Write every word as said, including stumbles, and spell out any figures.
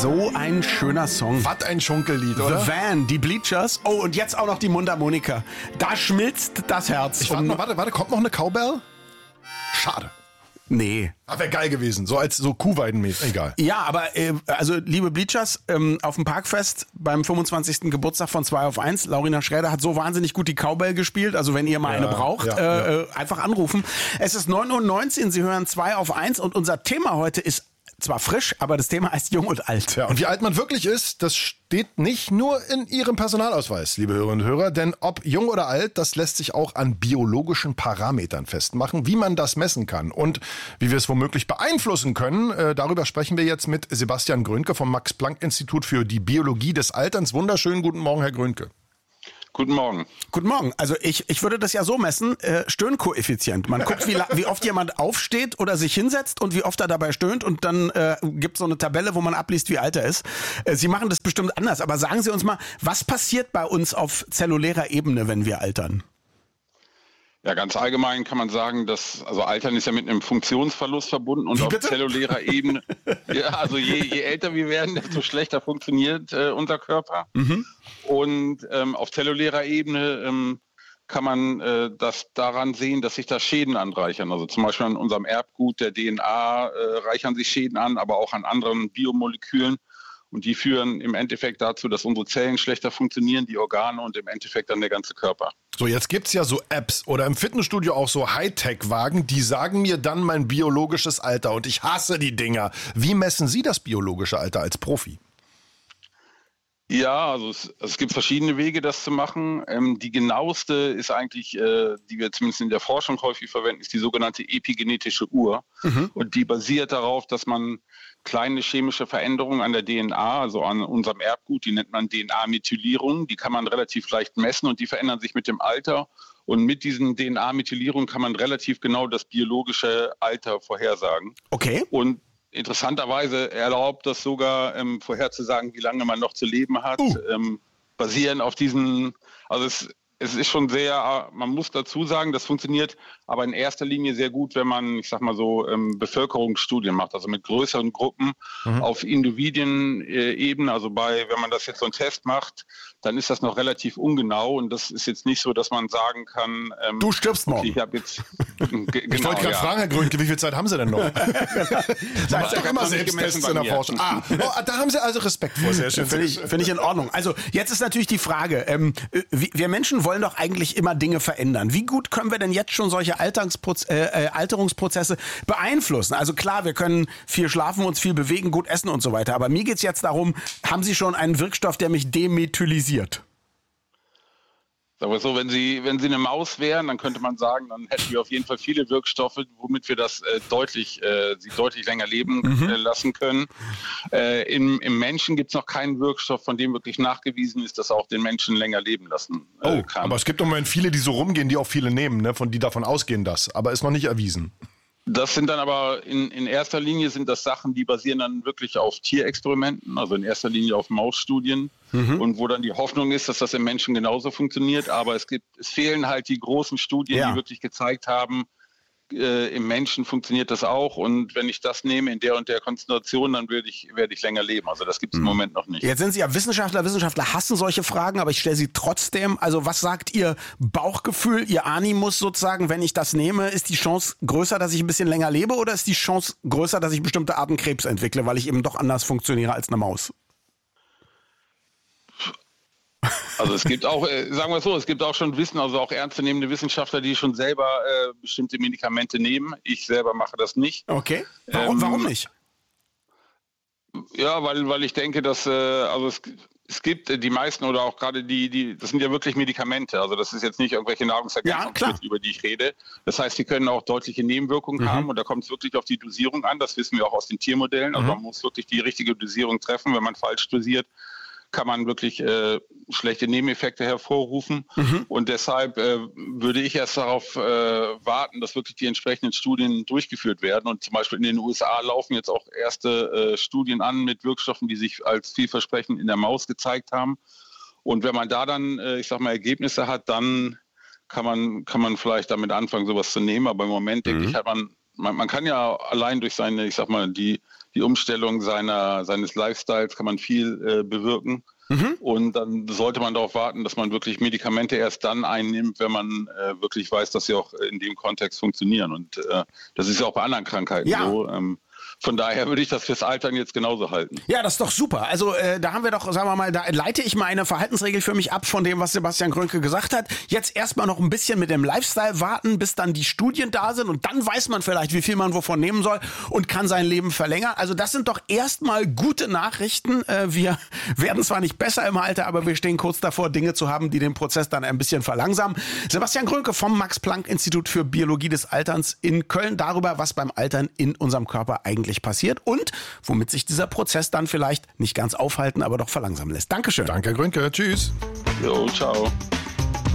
So ein schöner Song. Was ein Schunkellied, oder? The Van, die Bleachers. Oh, und jetzt auch noch die Mundharmonika. Da schmilzt das Herz. Ich warte, noch, warte, warte, kommt noch eine Cowbell? Schade. Nee. Ah, wäre geil gewesen, so als so Kuhweidenmäßig. Egal. Ja, aber äh, also liebe Bleachers, ähm, auf dem Parkfest beim fünfundzwanzigsten Geburtstag von zwei auf eins, Laurina Schräder hat so wahnsinnig gut die Cowbell gespielt. Also wenn ihr mal Ja, eine braucht, ja, äh, ja. einfach anrufen. Es ist neun Uhr neunzehn, Sie hören zwei auf eins und unser Thema heute ist zwar frisch, aber das Thema heißt Jung und Alt. Ja, und wie alt man wirklich ist, das steht nicht nur in Ihrem Personalausweis, liebe Hörerinnen und Hörer. Denn ob jung oder alt, das lässt sich auch an biologischen Parametern festmachen. Wie man das messen kann und wie wir es womöglich beeinflussen können, äh, darüber sprechen wir jetzt mit Sebastian Grönke vom Max-Planck-Institut für die Biologie des Alterns. Wunderschönen guten Morgen, Herr Grönke. Guten Morgen. Guten Morgen. Also ich, ich würde das ja so messen, äh, Stöhnkoeffizient. Man guckt, wie, la- wie oft jemand aufsteht oder sich hinsetzt und wie oft er dabei stöhnt und dann äh, gibt es so eine Tabelle, wo man abliest, wie alt er ist. Äh, Sie machen das bestimmt anders, aber sagen Sie uns mal, was passiert bei uns auf zellulärer Ebene, wenn wir altern? Ja, ganz allgemein kann man sagen, dass, also Altern ist ja mit einem Funktionsverlust verbunden und Wie auf bitte? zellulärer Ebene, ja, also je, je älter wir werden, desto schlechter funktioniert äh, unser Körper. Mhm. Und ähm, auf zellulärer Ebene ähm, kann man äh, das daran sehen, dass sich da Schäden anreichern. Also zum Beispiel an unserem Erbgut der D N A äh, reichern sich Schäden an, aber auch an anderen Biomolekülen. Und die führen im Endeffekt dazu, dass unsere Zellen schlechter funktionieren, die Organe und im Endeffekt dann der ganze Körper. So, jetzt gibt's ja so Apps oder im Fitnessstudio auch so Hightech-Wagen, die sagen mir dann mein biologisches Alter und ich hasse die Dinger. Wie messen Sie das biologische Alter als Profi? Ja, also es, es gibt verschiedene Wege, das zu machen. Ähm, die genaueste ist eigentlich, äh, die wir zumindest in der Forschung häufig verwenden, ist die sogenannte epigenetische Uhr. Mhm. Und die basiert darauf, dass man kleine chemische Veränderungen an der D N A, also an unserem Erbgut, die nennt man D N A-Methylierung, die kann man relativ leicht messen und die verändern sich mit dem Alter. Und mit diesen D N A-Methylierungen kann man relativ genau das biologische Alter vorhersagen. Okay. Und interessanterweise erlaubt das sogar ähm, vorherzusagen, wie lange man noch zu leben hat, Uh. ähm, basierend auf diesen, also es, es ist schon sehr, man muss dazu sagen, das funktioniert aber in erster Linie sehr gut, wenn man, ich sag mal so, ähm, Bevölkerungsstudien macht, also mit größeren Gruppen mhm. auf Individuenebene, also bei, wenn man das jetzt so einen Test macht, dann ist das noch relativ ungenau und das ist jetzt nicht so, dass man sagen kann, ähm, du stirbst morgen. Okay, ich habe jetzt, g- Ich genau, wollte gerade ja. fragen, Herr Grönke, wie viel Zeit haben Sie denn noch? Man macht doch immer Selbsttests in der Forschung. Ah, oh, da haben Sie also Respekt vor. Sehr schön. Finde ich, finde ich in Ordnung. Also jetzt ist natürlich die Frage, ähm, wir Menschen wollen doch eigentlich immer Dinge verändern. Wie gut können wir denn jetzt schon solche Alterungsproz- äh, Alterungsprozesse beeinflussen? Also klar, wir können viel schlafen, uns viel bewegen, gut essen und so weiter. Aber mir geht's jetzt darum, haben Sie schon einen Wirkstoff, der mich demethylisiert? Sagen wir so, wenn Sie, wenn Sie eine Maus wären, dann könnte man sagen, dann hätten wir auf jeden Fall viele Wirkstoffe, womit wir das äh, deutlich, äh, sie deutlich länger leben Mhm. äh, lassen können. Äh, im, Im Menschen gibt es noch keinen Wirkstoff, von dem wirklich nachgewiesen ist, dass er auch den Menschen länger leben lassen äh, Oh, kann. aber es gibt im Moment viele, die so rumgehen, die auch viele nehmen, ne, von die davon ausgehen das, aber ist noch nicht erwiesen. Das sind dann aber in, in erster Linie sind das Sachen, die basieren dann wirklich auf Tierexperimenten, also in erster Linie auf Mausstudien mhm. und wo dann die Hoffnung ist, dass das im Menschen genauso funktioniert. Aber es gibt, es fehlen halt die großen Studien, Ja. die wirklich gezeigt haben, äh, im Menschen funktioniert das auch und wenn ich das nehme in der und der Konzentration, dann werde ich, werde ich länger leben. Also das gibt es im Moment noch nicht. Jetzt sind Sie ja Wissenschaftler, Wissenschaftler hassen solche Fragen, aber ich stelle sie trotzdem. Also was sagt Ihr Bauchgefühl, Ihr Animus sozusagen, wenn ich das nehme? Ist die Chance größer, dass ich ein bisschen länger lebe oder ist die Chance größer, dass ich bestimmte Arten Krebs entwickle, weil ich eben doch anders funktioniere als eine Maus? Also es gibt auch, äh, sagen wir es so, es gibt auch schon Wissen, also auch ernstzunehmende Wissenschaftler, die schon selber äh, bestimmte Medikamente nehmen. Ich selber mache das nicht. Okay. Warum, Ähm, warum nicht? Ja, weil, weil ich denke, dass äh, also es, es gibt äh, die meisten oder auch gerade die, die, das sind ja wirklich Medikamente. Also das ist jetzt nicht irgendwelche Nahrungsergänzungsmittel, über die ich rede. Das heißt, die können auch deutliche Nebenwirkungen Mhm. haben und da kommt es wirklich auf die Dosierung an. Das wissen wir auch aus den Tiermodellen. Also Mhm. man muss wirklich die richtige Dosierung treffen. Wenn man falsch dosiert, kann man wirklich äh, schlechte Nebeneffekte hervorrufen. Mhm. Und deshalb äh, würde ich erst darauf äh, warten, dass wirklich die entsprechenden Studien durchgeführt werden. Und zum Beispiel in den U S A laufen jetzt auch erste äh, Studien an mit Wirkstoffen, die sich als vielversprechend in der Maus gezeigt haben. Und wenn man da dann, äh, ich sag mal, Ergebnisse hat, dann kann man, kann man vielleicht damit anfangen, sowas zu nehmen. Aber im Moment, mhm. denke ich, hat man, man, man kann ja allein durch seine, ich sag mal, die die Umstellung seiner, seines Lifestyles kann man viel äh, bewirken. Mhm. Und dann sollte man darauf warten, dass man wirklich Medikamente erst dann einnimmt, wenn man äh, wirklich weiß, dass sie auch in dem Kontext funktionieren. Und äh, das ist ja auch bei anderen Krankheiten ja. so. Ähm, Von daher würde ich das fürs Altern jetzt genauso halten. Ja, das ist doch super. Also äh, da haben wir doch, sagen wir mal, da leite ich mal eine Verhaltensregel für mich ab von dem, was Sebastian Grünke gesagt hat. Jetzt erstmal noch ein bisschen mit dem Lifestyle warten, bis dann die Studien da sind und dann weiß man vielleicht, wie viel man wovon nehmen soll und kann sein Leben verlängern. Also das sind doch erstmal gute Nachrichten. Äh, wir werden zwar nicht besser im Alter, aber wir stehen kurz davor, Dinge zu haben, die den Prozess dann ein bisschen verlangsamen. Sebastian Grünke vom Max-Planck-Institut für Biologie des Alterns in Köln darüber, was beim Altern in unserem Körper eigentlich passiert und womit sich dieser Prozess dann vielleicht nicht ganz aufhalten, aber doch verlangsamen lässt. Dankeschön. Danke, Grünke. Tschüss. Jo, ciao.